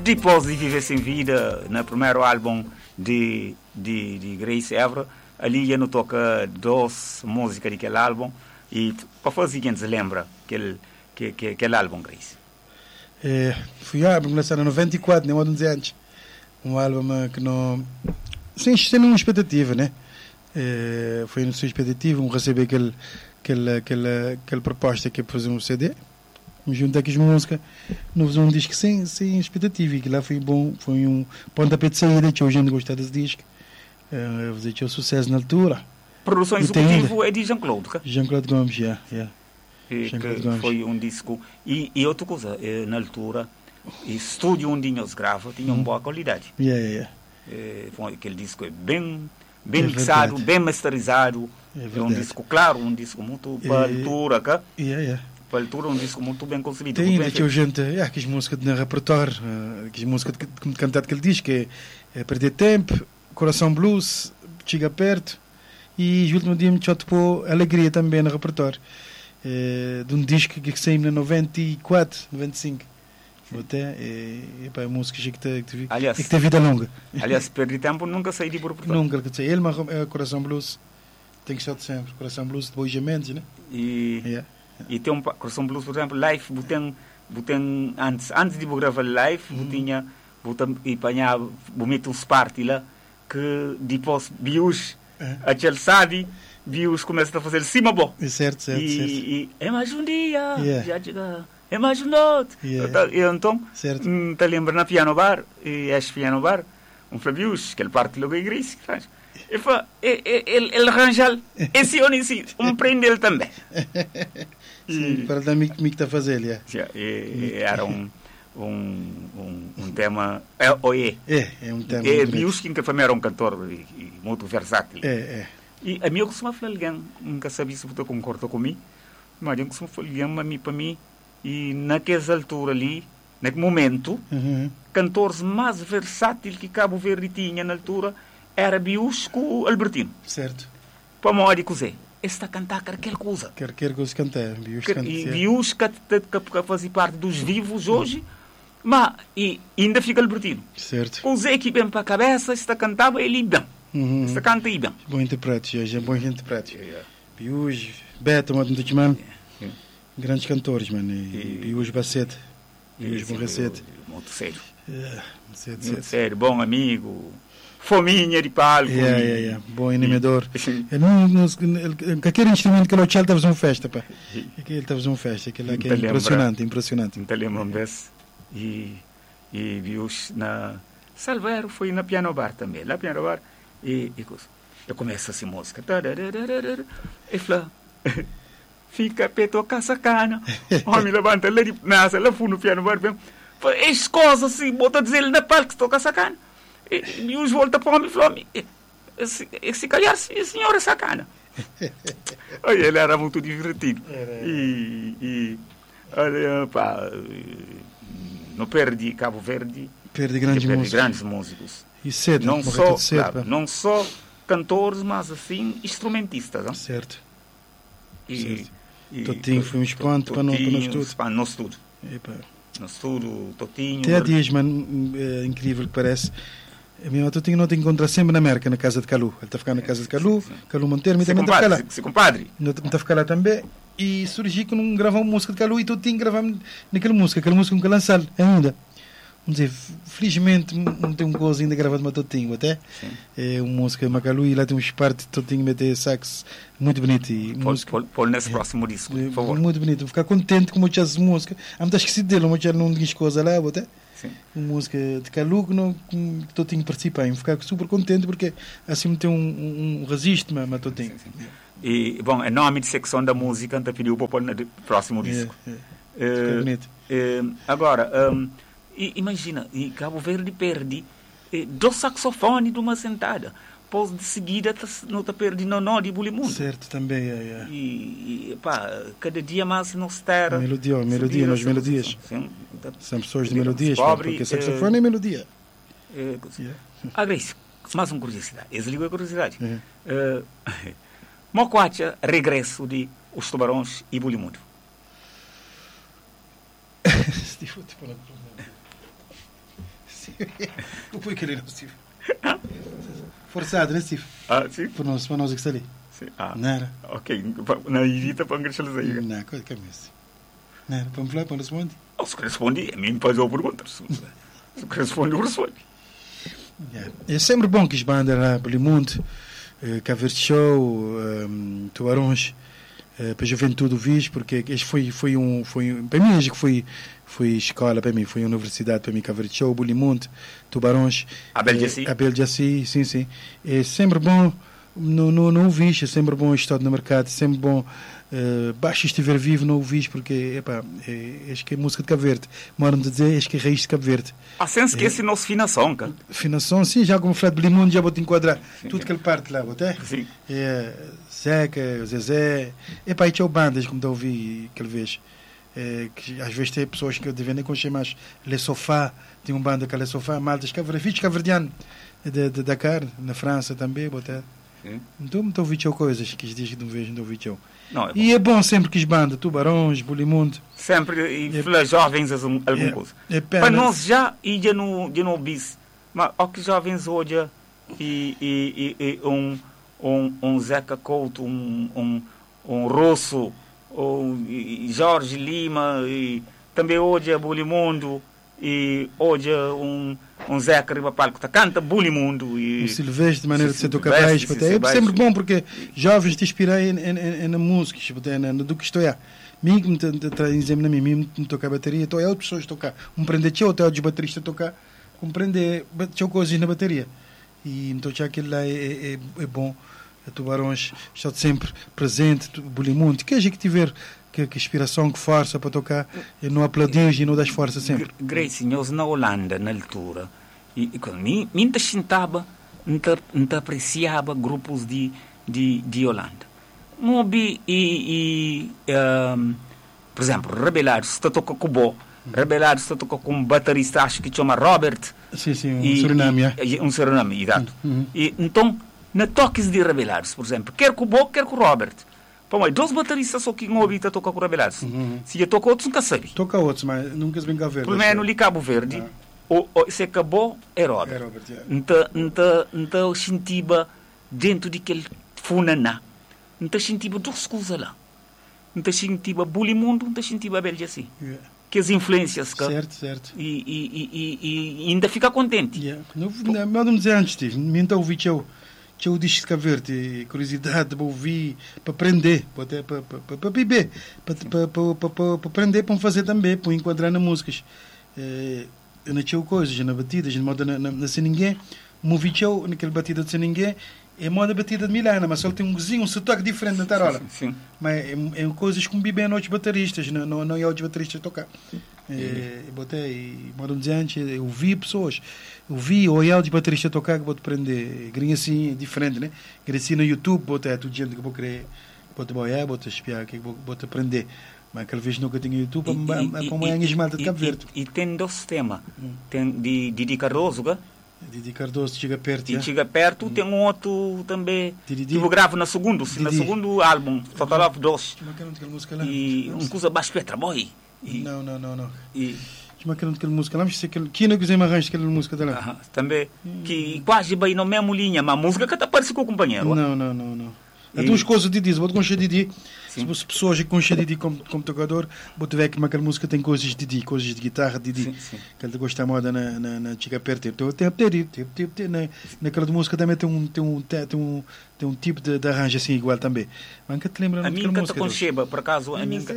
depois de Viver Sem Vida, no primeiro álbum de Grace Évora, ali eu não toca 2 músicas daquele álbum, e para fazer quem se lembra aquele álbum, Grace. Foi um álbum lançado em 94, nem vou dizer antes. Um álbum que não... sem nenhuma expectativa, né? Foi sem expectativa, receber aquela proposta que é fazer um CD, me juntar aqui as músicas, não fazer um disco sem expectativa, e que lá foi bom, foi um pontapé de saída, que hoje gente gostar desse disco, fazer o sucesso na altura. Produção executiva é de Jean-Claude. Jean-Claude Gomes, que foi um disco. E outra coisa, na altura, o estúdio onde nós gravamos tinha uma boa qualidade. Aquele disco é bem mixado, bem masterizado. É um disco claro, um disco muito para a altura. Para a altura, um disco muito bem concebido. Tem ainda que a gente, aquelas músicas de repertório, aquelas músicas que cantar aquele disco, é Perder Tempo, Coração Blues, Chega Perto, e o último dia me tocou Alegria também no repertório. De um disco que saiu em 94, 95. Até a música que tem vida longa. Aliás, Perder Tempo nunca saí de repertório. Nunca saí. Ele é Coração Blues, tem que estar sempre. Coração Blues de Bois Mendes, né? E tem um Coração Blues, por exemplo, live, antes de gravar live, e apanhava, meter uns party lá, que depois bios, aquele sabe, bios começam a fazer cima bom. Certo. E é mais um dia, já chega, é mais um outro. Então, te lembra na piano bar, e este piano bar, Flavius, que ele parte logo a igreja, ele arranja esse onici, prende ele também. Sim, para dar que está a fazer, era um tema. É um tema. Biuskin que também era um cantor muito versátil. E a mim eu costumo falar alguém, nunca sabia se você concorda comigo, mas eu costumo falar alguém para mim, e naquela altura ali, naquele momento, cantores mais versátil que Cabo Verde tinha na altura era Biusco Albertino. Certo. Para modo de cozer. Está a cantar qualquer coisa. Qualquer coisa cantar. Biusco que fazia parte dos vivos hoje, mas ainda fica Albertino. Certo. Com o Zé que vem para a cabeça, está cantava ele bem. Está canta aí bem. Bom interprete, hoje é bom interprete. Bius, Beto, mano. Grandes cantores, mano. Bius Bacete. Bius Borracete. Muito sério. Muito sério, bom amigo. Fominha de palco. Bom animador. Qualquer instrumento que ele tinha, ele estava fazendo festa, pá. Ele estava fazendo festa. Aquilo que é impressionante. Não te lembro desse. E Bius na Salvero foi na piano bar também. Lá piano bar. E eu começo essa música. E fala, fica para tocar sacana. Homem levanta lá de nasa, lá fui no piano bar. As coisas assim, bota a dizer ele na palco que toca sacana. E os volta para o homem e falou, se calhar a senhora é sacana. Ele era muito divertido. Não perdi Cabo Verde. Perde grandes músicos. E cedo, não só cantores, mas assim instrumentistas. Não? Certo. Totinho foi um espanto para no estúdio. No estúdio, Totinho. Até há dias, mano, é incrível que parece. A minha Totinho não te encontra sempre na América, na casa de Calu. Ele está a ficar na casa de Calu, Calu Monteiro, me também está a ficar lá. Se compadre. Está a ficar lá também. E surgiu que não gravamos música de Calu e Totinho gravamos naquela música nunca lançaram ainda. Vamos dizer, felizmente não tem um coisa ainda gravado de Totinho até. É uma música de Macalu e lá tem um parte de Totinho meter sax muito bonito. Pôr nesse próximo disco, por favor. Muito bonito, vou ficar contente com muitas músicas. Eu me esquecido dele, eu não diz coisa lá, até. Uma música de Calu que Totinho participa, vou ficar super contente porque assim tem um registro, mas Totinho. E, bom, em nome de secção da música, então pediu para pôr no próximo disco. Agora, imagina, Cabo Verde perde 2 saxofones de uma sentada. Depois de seguida não está perdendo nó de Bulimundo. Certo, também. E cada dia mais nos terra. Melodia, nas melodias. São pessoas de melodias, porque saxofone é melodia. Grace, mais uma curiosidade. Essa é a curiosidade. Mocoacha, regresso de Os Tubarões e Bulimundo. O que querer, Steve? Forçado, né, Steve? Sim? Para nós que está ali. Sim. Não era? Ok. Na irita para engraxar aí. Não, coisa que é mesmo. Não era? Para me falar, para responder? Se responde, a mim faz a pergunta. Se responde, responde. É sempre bom que as bandas lá, Bolimundo, Cavert Show, Tubarões, para a juventude do Vis, porque este foi para mim acho que foi escola para mim, foi universidade para mim, Cavert Show, Bolimundo, Tubarões, Abel Jaci, sim. É sempre bom não ouvir, é sempre bom estar no mercado, é sempre bom basta estiver vivo não ouvir, porque acho que é música de Cabo Verde, moram-me dizer, acho que é raiz de Cabo Verde. Sem esquecer nossa finação, cara. Finação, sim, já como Fred Bolimundo, já vou te enquadrar tudo que ele parte lá, até? Sim. Zeca, Zezé, e tinha bandas, como eu ouvi aquela vez, que às vezes tem pessoas que devem nem conhecer mais, Le Sofá, tem uma banda que é Le Sofá, maltas, caverdiano, de Dakar, na França também, até. Então, não ouvi coisas que diz que não vejo, não ouvi. E é bom sempre que as bandas, Tubarões, Bolimundo. Sempre, e para jovens, alguma coisa. Para nós já, e de no bis, mas o que jovens hoje, e um Zeca Couto, um Rosso, Jorge Lima, e também hoje é Bolimundo, e hoje um Zeca Riba Palco que canta Bolimundo e o Silvestre de maneira de ser tocar baixo, é sempre bom porque jovens te inspiram na música, do que estou a mim me trazem na mim me tocar bateria, então é outras pessoas tocar, prender outro de baterista tocar, compreender coisas na bateria e então já aquilo lá é bom. Tubarões está sempre presente, Bolimundo, que a gente tiver que inspiração, que força para tocar, e não aplaudimos e não das forças sempre. Grace, nós na Holanda, na altura, e quando me sentava, não apreciava grupos de Holanda. Não vi, por exemplo, Rebelados, está tocando com o Bo, Rebelados está tocando com um baterista, acho que chama Robert. Sim, um Suriname. Um Suriname, exato. E então, na toques de Rebelados, por exemplo, quer com o Bo, quer com o Robert. Pô, dois bateristas só que não ouvem tocar com o Rebelados. Se eu toco outros, nunca sabe. Toca outros, mas nunca se vem Cabo Verde. Pelo menos no Cabo Verde, se acabou, é Robert. Então, eu sentia dentro daquele funaná. Então, eu sentia duas coisas lá. Então, eu sentia Bolimundo, então, eu sentia Abel Jaci. Que as influências. Certo. E ainda fica contente. Não me dizer antes, Steve. Então, ouvi eu disse de Cabo Verde, curiosidade para ouvir, para aprender, para beber, para aprender, para fazer também, para enquadrar nas músicas. Eu não tinha coisas, na batida, na moda na Sem Ninguém, movi eu naquela batida de Sem Ninguém, é moda batida de Milana, mas só tem um gozinho, um sotaque diferente na tarola. Sim. Mas é coisas que me bem outros bateristas, não é outros bateristas a tocar. Botei, modo de antes, eu vi pessoas, olhar de baterista tocar que vou te aprender, grinha assim, diferente, né? Grinha assim no YouTube, botei tudo gente que vou querer, vou te boiar, vou te espiar, que vou te aprender. Mas aquela vez nunca tinha YouTube, para amanhã em Malta de Cabo Verde. E tem dois temas, tem de Didi Cardoso, Didi Cardoso chega perto. Chega perto, tem um outro também que eu gravo no segundo álbum, Fotolove 2. E uma coisa baixo Petra Boy. Não. Como é que aquela música lá? Que não quiser mais aquela música dela. Também, que quase bem na mesma linha, mas a música que está parecendo com o companheiro. Não. Há duas coisas de Didi, vou te conhecer Didi. Se pessoas que conhecem Didi como tocador, vou te ver que aquela música tem coisas de Didi, coisas de guitarra de Didi. Que ele gosta da moda na Chica Perto. Naquela música também tem um tipo de arranjo assim igual também. Mas que te lembra a minha canta com Sheba, por acaso, a minha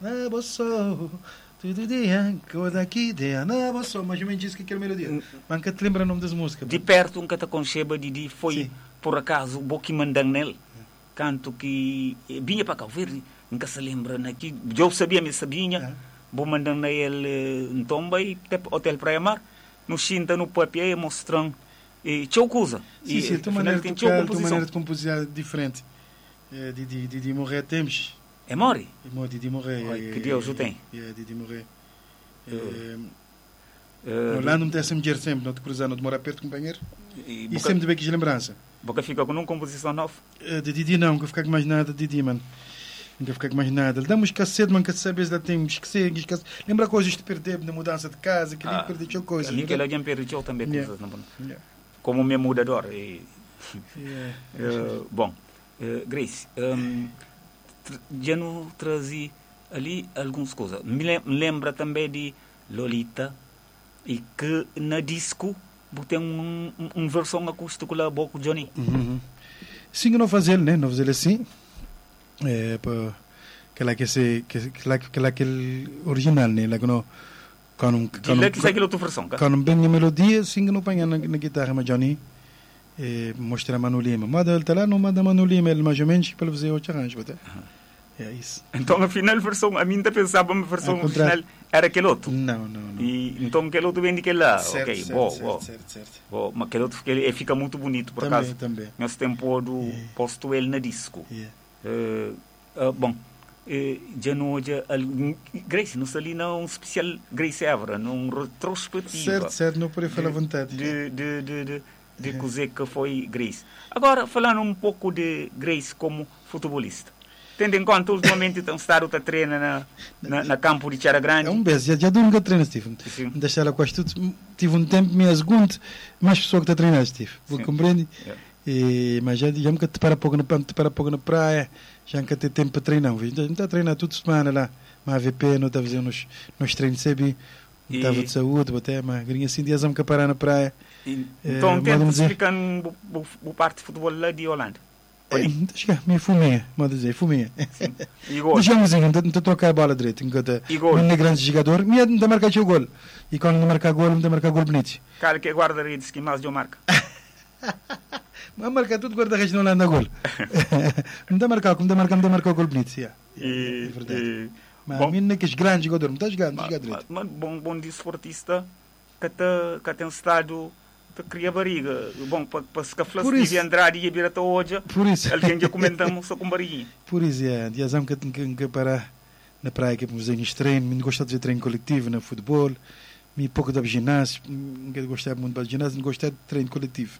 mas eu me disse que aquela melodia. Mas que te lembra o nome das músicas? De perto, um canta com Sheba, Didi foi, por acaso, o Boki Mandang nele. Canto que vinha para Cabo Verde, nunca se lembra, né? Que eu sabia, vou mandando ele em Tomba e hotel Praia Mar, no Chinta, no Papié, mostrando, e tinha coisa. Sim, tua maneira de tocar, tua maneira de compor diferente. Didi morrer temos. É Mori? Didi morrer. Que Deus o tem. Didi morrer. Orlando me tem essa mulher sempre, não te cruzar, não te morar perto, companheiro. E sempre de lembrança. Boca fica com uma composição nova? De Didi não, que fica com mais nada de Didi, mano. Nunca ficar com mais nada. Damos cacete, mas que sabes lá tem esquecer. Lembra coisas que perdeu na mudança de casa, que ele perdeu coisas. Ali que alguém perdeu também coisas. Yeah. Como meu mudador. Yeah. Bom, Grace, já não trazi ali algumas coisas. Me lembra também de Lolita e que na disco tem uma versão acústica lá com Johnny. Sim, que não fazer, né? Não fazer assim. Aquele original, né? Lá que não quando bem a melodia, sim que não põe na guitarra, mas Johnny mostra Manu Lima. Mas ele está lá, não manda Manu Lima, ele mais ou menos para fazer outro arranjo, é isso. Então, afinal, a mim pensava que a versão original era aquele outro. Não. E então aquele outro vem de aquele lá. Certo, ok, certo. Bom, mas aquele outro fica muito bonito, por também, acaso. Também. Nesse tempo posto ele na disco. Bom, já não Grace, não se ali não especial Grace Évora, num retrospectiva. Certo, não poderia falar à vontade. De coisa que foi Grace. Agora, falando um pouco de Grace como futebolista. Tendo em conta, ultimamente, estão a treinar na campo de Tiara Grande. É um beijo, já nunca treino, Steve. Deixar ela quase tudo. Tive um tempo, minha segunda, mais pessoa que está a treinar, Steve. Vou compreender? Mas já me te para pouco na praia, já nunca tem tempo para treinar. Não está a treinar toda semana lá. Mas a VP não está a fazer nos treinos, sabe? Estava de saúde, até, mas grinha assim, dias a me parar na praia. Então, tenta explicar o parte de futebol lá de Holanda. Minha fuminha, modo dizer, fuminha. E gol? Deixamos assim, não estou a tocar a bola direito. E gol? Não é grande jogador, me dá marcar o gol. E quando não marcar gol, me dá marcar gol bonito. Cara, que guarda-redes que mais de marca? Mas marcar tudo guarda-redes não anda gol. Me dá marcar o gol bonito. É verdade. Mas a minha que é grande jogador, não está jogando direito. Mas bom desportista que tem estado a criar barriga. Bom, para se caflar Steve Andrade e vir até hoje, alguém já comentamos só com barriguinha. Por isso, dias que tem que parar na praia, que vamos fazer treino, não gosto de fazer treino coletivo no futebol, me pouco de ginásio, não gostava muito de ginásio, não gostava de treino coletivo.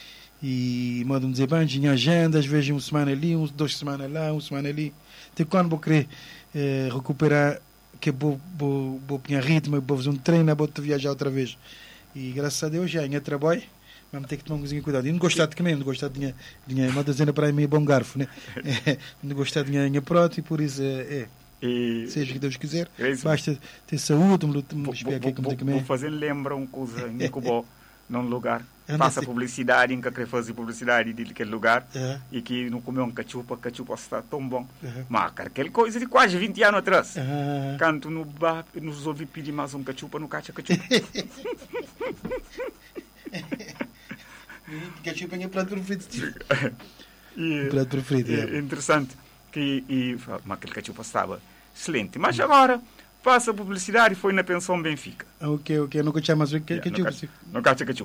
E modo de dizer, bem, tinha agenda, às vezes uma semana ali, 2 semanas lá, uma semana ali. Até quando vou querer recuperar, que vou ter ritmo, vou fazer um treino, vou viajar outra vez. E graças a Deus já em trabalho, mas tem que tomar um coisinha cuidado. E não gostar de comer, não gostar de dinheiro, mas dizendo para aí meio bom garfo, né? Não gostar de dinheiro pronto e por isso seja o que Deus quiser, basta ter saúde, vou fazer lembrar uma coisa em Cuba, num lugar, faça publicidade, nunca quer fazer publicidade daquele lugar, e que não comeu um cachupa está tão bom. Mas aquela coisa de quase 20 anos atrás, quando nos ouvi pedir mais um cachupa, não cacha cachupa. Cachupa é prato preferido. Prato preferido. É interessante mas aquele cachupa estava excelente. Mas agora faça publicidade, foi na pensão Benfica. Ok, não cacha mais cachupa. Não cacha cachupa.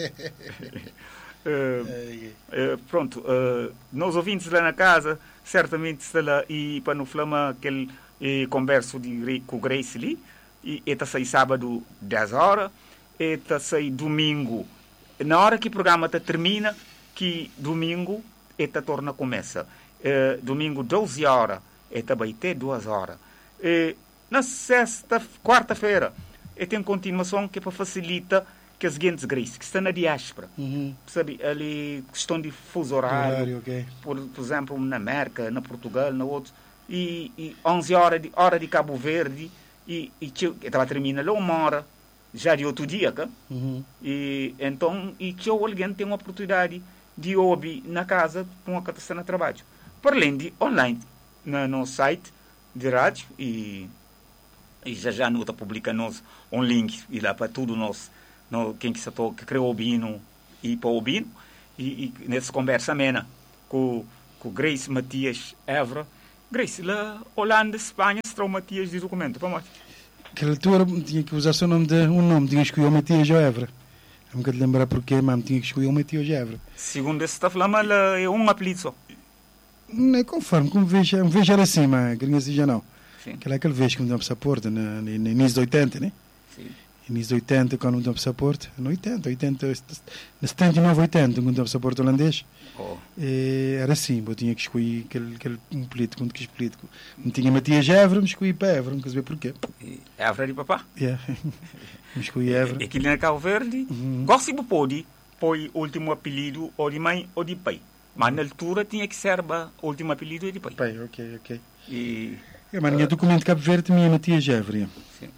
Pronto, nós ouvintes lá na casa, certamente está lá e para no flama aquele converso com o Grace ali, e está sair sábado 10 horas, e está sair domingo, na hora que o programa termina, que domingo está torna começa. Domingo 12 horas, está vai ter 2 horas. Na quarta-feira, tem continuação que é para facilitar que as gentes Grace, que estão na diáspora, sabe, ali questão de fuso horário, okay. por exemplo, na América, na Portugal, na outros, e 11 horas hora de Cabo Verde, e estava termina lá 1 hora, já de outro dia, e então, alguém tem uma oportunidade de ouvir na casa com a que está no trabalho. Por além de online, no site de rádio, e já não está publicando um link e lá para tudo nós, quem que quer ouvir e para ouvir, e nessa conversa amena com Grace Matias Évora. Grace, lá Holanda, Espanha, está o Matias de documento, para aquela altura tinha que usar só um nome, tinha que escolher o Matias Évora. Não me lembrar porquê, mas tinha que escolher o Matias Évora. Segundo esse está falando, é um apelido só. Não é conforme, como vejo era assim, mas gringa assim já não. Aquela vez que me deu passaporte no início de 80, né? Sim. Início de 80, quando não tinha passaporte. No 80, na 79, 80, quando tinha passaporte holandês. Oh. Era assim, eu tinha que escolher aquele político, quando quis político. Não tinha Matias Évora, me escolhi para Évora, não quer saber porquê. Évora de papá? Yeah. Me escolhi Évora. E aqui na Cabo Verde, gosto de pôr o último apelido ou de mãe ou de pai. Mas na altura tinha que ser o último apelido e de pai. Pai, ok. E, mas ninguém documento de Cabo Verde tinha Matias Évora. Sim.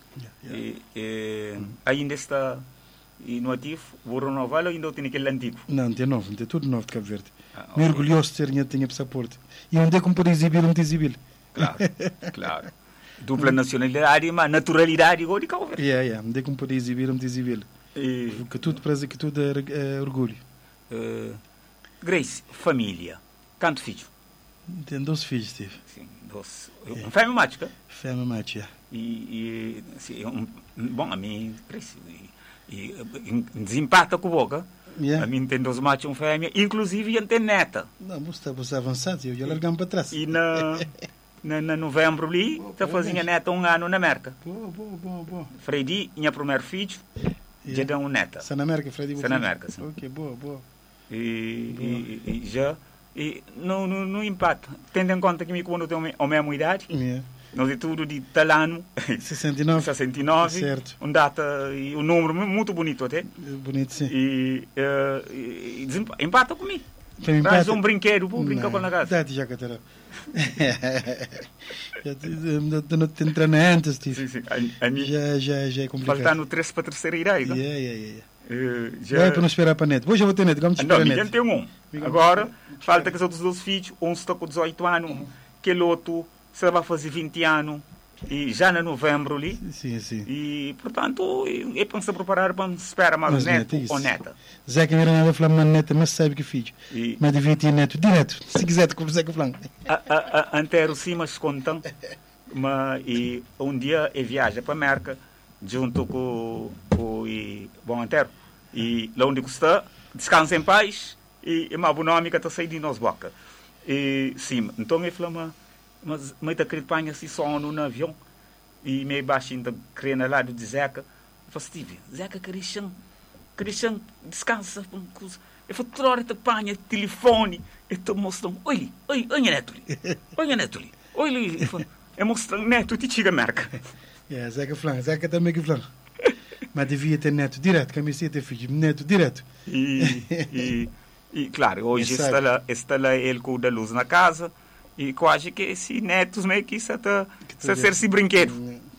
Ainda está no ativo, vou renovar ou ainda tem aquele antigo? Não, tem novo, tem tudo novo de Cabo Verde. Okay. Me orgulhoso de ser que tinha passaporte. E onde é que para exibir, não te exibir. Claro. Dupla nacionalidade, mas naturalidade igual de Cabo Verde. Onde é que para exibir, não te exibir. Que tudo prazer, que tudo é orgulho. Grace, família. Quanto filho? Tem 12 filhos, Steve. Sim, 12. Fêmea mágica? Fêmea mágica. Bom, a mim, Grace, desempata com a boca. A mim tem 12 machos e fêmea, inclusive tem neta. Não, você está avançado, eu já largamos para trás. E na novembro ali, está fazendo neta 1 ano na América. Boa. Freddy, minha primeiro filho, já deu uma neta. Está na América, Freddy? Está na América, sim. Ok, boa. E já... E não empata. Tendo em conta que me quando tenho a mesma idade, não de tudo de talano, 69, certo. Data e um número muito bonito até. Bonito, sim. E empata comigo. Traz um brinquedo, vou brincar com a casa. Dá-te já, Catarão. Já te entrando antes, Steve. Sim. Já é complicado. Faltando 3 para a terceira idade. Já é para não esperar para a net. Hoje eu vou ter net, vamos esperar a net. Não, tem um. Agora, falta que os outros 2 filhos, um está com 18 anos, aquele outro você vai fazer 20 anos, e já em novembro ali. Sim. E, portanto, eu penso preparar para esperar mais neto ou neta. Zé que não era nada a falar neta, mas sabe que filho. Mas devia ter neto direto, se quiser te conversar com o Flanco. Antero sim, mas contam. Mas um dia eu viajo para a América, junto com o bom Antero. E lá onde está, descansa em paz, e uma bonômica está saindo de nós boca. E sim, então eu falei, mas está querendo assim sono no avião, e meio baixinho está querendo lá do Zeca. Eu falei, Steve, Zeca Cristian, descansa. Eu falei, toda hora te apanha telefone, e te mostrando, olha neto ali. Eu mostrando neto, te chega a América. Zeca também que flan. Mas devia ter neto direto, camiseta filho, neto direto. E claro, hoje está lá ele com a luz na casa, e quase que esses netos meio que isso está ser esse brinquedo.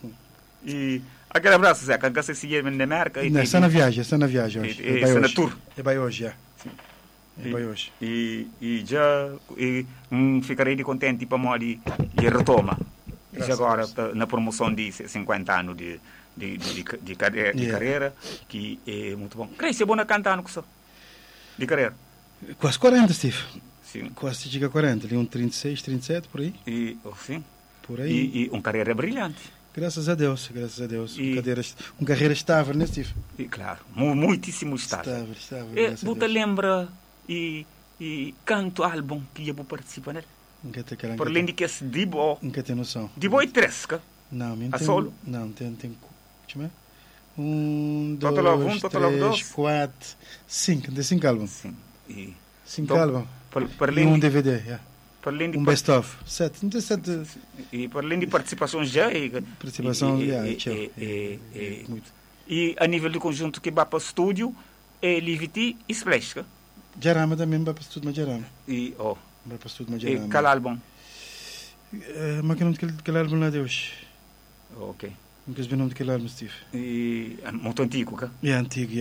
E aquele abraço, Zeca, que você se na América. Está na viagem hoje. Está na tour. É bem hoje, já. É bem hoje. E já ficarei contente para morrer e retoma. E agora na promoção de 50 anos de carreira, que é muito bom. Grace, é bom cantando de carreira. Quase 40, Steve. Sim. Quase chega a 40, ali 36, 37, por aí. Sim. Por aí. E uma carreira brilhante. Graças a Deus. Uma carreira estável, né, Steve? Claro, muitíssimo estável. Estável. Você lembra e canto álbum que eu participo nele? Por além de que esse Dibo. Nunca tem noção. Dibo é 3, cara? Não, a solo? Não, tem. Deixa eu ver. 1, 2, 3, 4, 5. Tem 5 álbuns. Sim. 5 álbuns. E um DVD, um best-of. 7. Não tem 7. E por além de participações já. Muito. E a nível do conjunto que vai para o estúdio, é Livity e Splash. Jarama também vai para o estúdio, mas Jarama. Vai para o estúdio, mas Jarama. E qual álbum? Mas que nome daquele álbum lá de hoje? Ok. Não queres ver o nome daquele álbum, Steve? Muito antigo, cara? É antigo.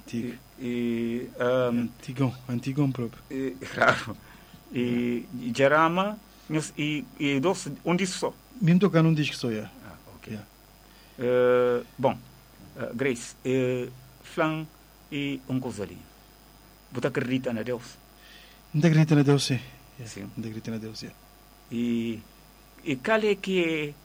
Antigão próprio. Claro. E Jarama, e dois, um disco só. Mesmo tocar num disco só, ok. Bom, Grace, Flan e coisa ali. Você acredita na Deus? Não acredita na Deus, sim. Sim. Não acredita na Deus, sim. E qual é que